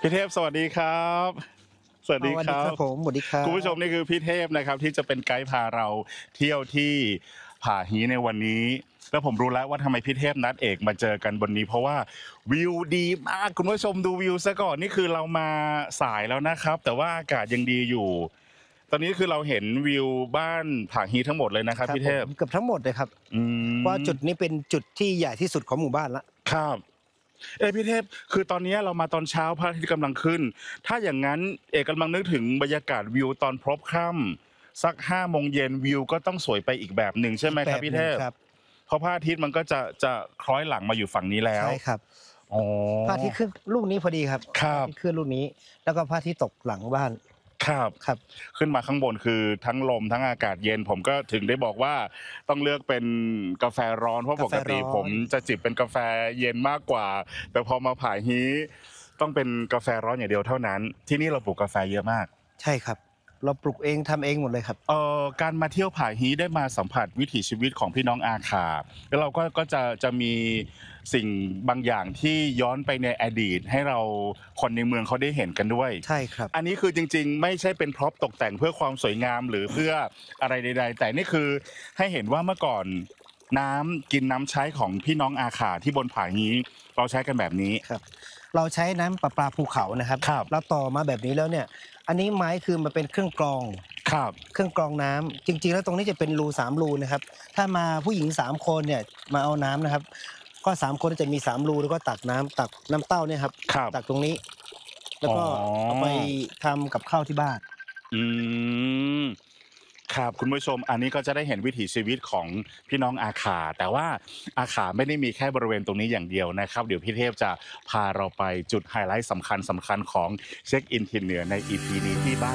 พี่เทพสวัสดีครับสวัสดีสวัสครับดีครับผมสวัสดีครัคุณผู้ชมบนี่คือพี่เทพนะครับที่จะเป็นไกด์พาเราเที่ยวที่ผาฮีในวันนี้แล้วผมรู้แล้วว่าทำไมพี่เทพนัดเอกมาเจอกันบนนี้เพราะว่าวิวดีมากคุณผู้ชมดูวิวซะก่อนนี่คือเรามาสายแล้วนะครับแต่ว่าอากาศยังดีอยู่ตอนนี้คือเราเห็นวิวบ้านผาฮีทั้งหมดเลยนะครับครับพี่เทพผมเกือบทั้งหมดเลยครับอืว่ามจุดนี้เป็นจุดที่ใหญ่ที่สุดของหมู่บ้านแล้วครับ พี่เทพคือตอนนี้เรามาตอนเช้าพระอาทิตย์กำลังขึ้นถ้าอย่างงั้นเอกกำลังนึกถึงบรรยากาศวิวตอนพลบค่ำสัก5 โมงเย็นวิวก็ต้องสวยไปอีกแบบหนึ่งใช่ไหมอีกแบบครับพี่เทพหนึ่งครับเพราะพระอาทิตย์มันก็จะคล้อยหลังมาอยู่ฝั่งนี้แล้วใช่ครับอ๋อพระอาทิตย์ขึ้นลูกนี้พอดีครับครับพระอาทิตย์ขึ้นลูกนี้แล้วก็พระอาทิตย์ตกหลังบ้านครับครับขึ้นมาข้างบนคือทั้งลมทั้งอากาศเย็นผมก็ถึงได้บอกว่าต้องเลือกเป็นกาแฟร้อนเพราะปกาแฟร้อกติผมนจะจิบเป็นกาแฟเย็นมากกว่าแต่พอมาผาฮีต้องเป็นกาแฟร้อนอย่างเดียวเท่านั้นที่นี่เราปลูกกาแฟเยอะมากใช่ครับเราปลูกเองทำเองหมดเลยครับการมาเที่ยวผาฮีได้มาสัมผัสวิถีชีวิตของพี่น้องอาขาแล้วเราก็จะมีสิ่งบางอย่างที่ย้อนไปในอดีตให้เราคนในเมืองเขาได้เห็นกันด้วยใช่ครับอันนี้คือจริงๆไม่ใช่เป็นพร็อพตกแต่งเพื่อความสวยงามหรือเพื่ออะไรใดๆแต่นี่คือให้เห็นว่าเมื่อก่อนน้ำกินน้ำใช้ของพี่น้องอาขาที่บนผาฮีเราใช้กันแบบนี้ครับเราใช้น้ำประปาภูเขานะครับครับเราต่อมาแบบนี้แล้วเนี่ยอันนี้ไม้คือมันเป็นเครื่องกรองครับเครื่องกรองน้ำจริงๆแล้วตรงนี้จะเป็นรู3รูนะครับถ้ามาผู้หญิง3 คนเนี่ยมาเอาน้ำนะครับก็3 คนจะมี3 รูแล้วก็ตักน้ำเต้าเนี่ยครับครับตักตรงนี้แล้วอ๋อก็เอาไปทำกับข้าวที่บ้านอืมครับคุณผู้ชมอันนี้ก็จะได้เห็นวิถีชีวิตของพี่น้องอาขาแต่ว่าอาขาไม่ได้มีแค่บริเวณตรงนี้อย่างเดียวนะครับเดี๋ยวพี่เทพจะพาเราไปจุดไฮไลท์สำคัญของเช็คอินถิ่นเหนือใน EP นี้ที่บ้าน